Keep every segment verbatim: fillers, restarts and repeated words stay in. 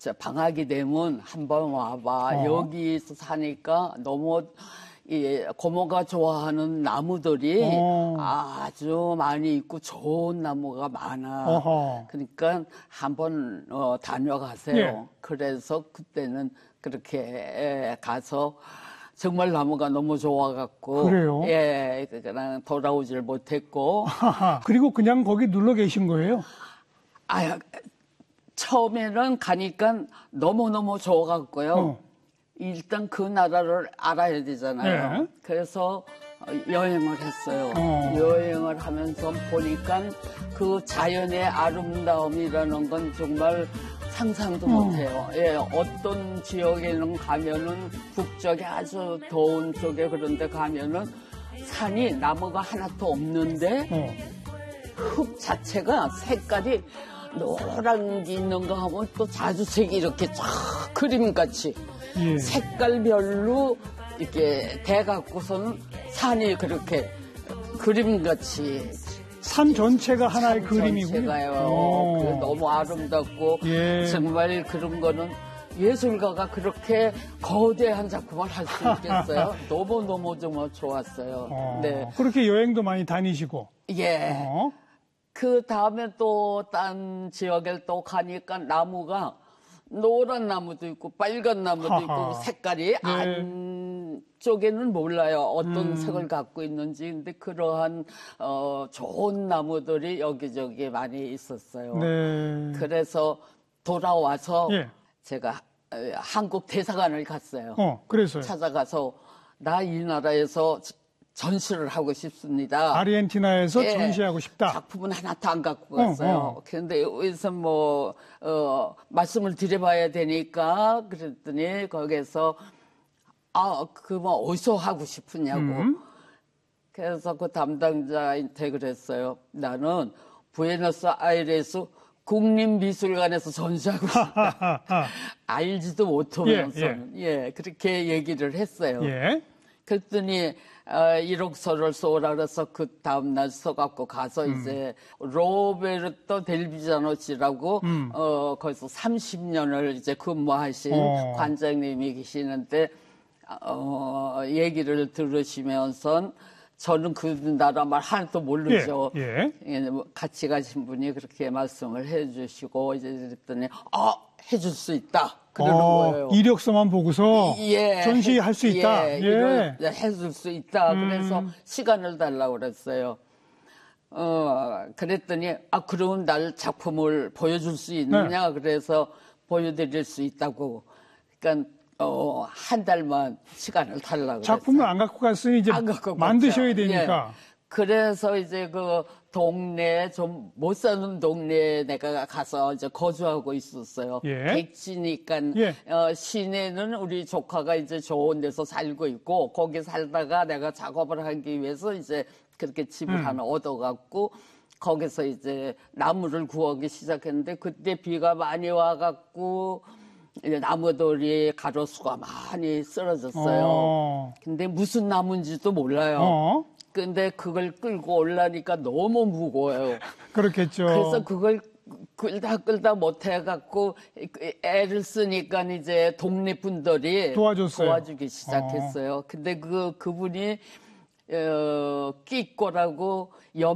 저 방학이 되면 한번 와봐. 어. 여기서 사니까 너무 이 고모가 좋아하는 나무들이 어. 아주 많이 있고 좋은 나무가 많아. 어허. 그러니까 한번 어, 다녀가세요. 예. 그래서 그때는 그렇게 가서 정말 나무가 너무 좋아갖고 그래요? 예, 그냥 돌아오질 못했고. 하하. 그리고 그냥 거기 눌러 계신 거예요? 아, 처음에는 가니까 너무너무 좋아갖고요. 어. 일단 그 나라를 알아야 되잖아요. 네. 그래서 여행을 했어요. 어. 여행을 하면서 보니까 그 자연의 아름다움이라는 건 정말 상상도 어. 못해요. 예, 어떤 지역에는 가면은 북쪽에 아주 더운 쪽에 그런 데 가면은 산이 나무가 하나도 없는데 어. 흙 자체가 색깔이 노란 게 있는 거 하면 또 자주색이 이렇게 쫙 그림같이 예. 색깔별로 이렇게 돼갖고서는 산이 그렇게 그림같이 산 전체가 하나의 산 그림이군요. 전체가요. 어. 그 너무 아름답고 예. 정말 그런 거는 예술가가 그렇게 거대한 작품을 할 수 있겠어요? 너무너무 정말 좋았어요. 어. 네. 그렇게 여행도 많이 다니시고. 예. 어. 그 다음에 또 딴 지역에 또 가니까 나무가 노란 나무도 있고 빨간 나무도 하하. 있고 색깔이 안쪽에는 몰라요. 어떤 음. 색을 갖고 있는지. 근데 그러한 어, 좋은 나무들이 여기저기 많이 있었어요. 네. 그래서 돌아와서 예. 제가 어, 한국 대사관을 갔어요. 어, 그래서요. 찾아가서 나 이 나라에서 전시를 하고 싶습니다. 아르헨티나에서 예, 전시하고 싶다. 작품은 하나도 안 갖고 갔어요. 어, 어. 그런데 여기서 뭐 어, 말씀을 드려봐야 되니까 그랬더니 거기서 아, 그 뭐 어디서 하고 싶으냐고. 음. 그래서 그 담당자한테 그랬어요. 나는 부에노스아이레스 국립미술관에서 전시하고 싶다. 알지도 못하면서는 예, 예. 그렇게 얘기를 했어요. 예. 그랬더니 어, 이력서를 써오라 그래서 그 다음날 써갖고 가서 음. 이제 로베르토 델비자노 씨라고 음. 어, 거기서 삼십 년을 이제 근무하신 어. 관장님이 계시는데 어, 얘기를 들으시면서 저는 그 나라 말 하나도 모르죠. 예, 예. 예, 뭐 같이 가신 분이 그렇게 말씀을 해주시고 이제 그랬더니 아 해줄 수 있다 그러는 어, 거예요. 이력서만 보고서 예, 전시할 수 있다. 예, 예. 이걸 해줄 수 있다. 음. 그래서 시간을 달라고 그랬어요. 어, 그랬더니 아 그러면 날 작품을 보여줄 수 있느냐? 네. 그래서 보여드릴 수 있다고. 그러니까 어, 한 달만 시간을 달라고. 작품을 안 갖고 갔으니 이제 안 갖고 만드셔야 갔죠. 되니까. 예. 그래서 이제 그 동네 좀 못 사는 동네에 내가 가서 이제 거주하고 있었어요. 예. 백지니까 예. 어, 시내는 우리 조카가 이제 좋은 데서 살고 있고 거기 살다가 내가 작업을 하기 위해서 이제 그렇게 집을 음. 하나 얻어갖고 거기서 이제 나무를 구하기 시작했는데 그때 비가 많이 와갖고 이제 나무들이 가로수가 많이 쓰러졌어요. 어. 근데 무슨 나무인지도 몰라요. 어. 근데 그걸 끌고 올라니까 너무 무거워요. 그렇겠죠. 그래서 그걸 끌다 끌다 못해갖고 애를 쓰니까 이제 동네 분들이 도와줬어요. 도와주기 시작했어요. 근데 그 그분이 어, 끼꼬라고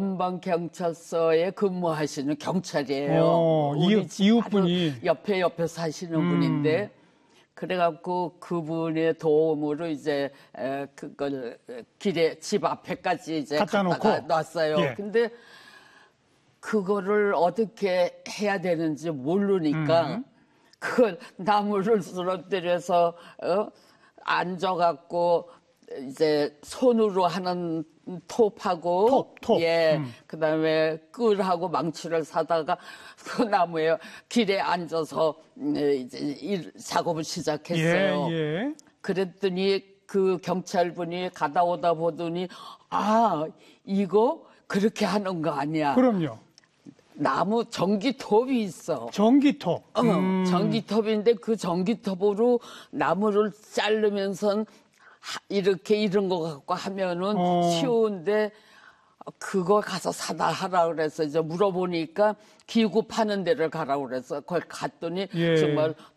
연방경찰서에 근무하시는 경찰이에요. 어, 우리 이웃- 집 이웃분이. 바로 옆에 옆에 사시는 음. 분인데 그래갖고 그분의 도움으로 이제 에, 그걸 길에 집 앞에까지 이제 갖다 갖다가 놓고. 놨어요. 예. 근데 그거를 어떻게 해야 되는지 모르니까 음. 그걸 나무를 쓰러뜨려서 어? 앉아갖고 이제 손으로 하는 톱하고 톱, 톱. 예 음. 그다음에 끌하고 망치를 사다가 그 나무에 길에 앉아서 이제 일, 작업을 시작했어요. 예, 예. 그랬더니 그 경찰분이 가다 오다 보더니 아 이거 그렇게 하는 거 아니야. 그럼요. 나무 전기톱이 있어. 전기톱. 어, 음. 전기톱인데 그 전기톱으로 나무를 자르면서 하- 이렇게 이런 거 갖고 하면은 어. 쉬운데 그거 가서 사다 하라 그래서 이제 물어보니까 기구 파는 데를 가라 그래서 거기 갔더니 예. 정말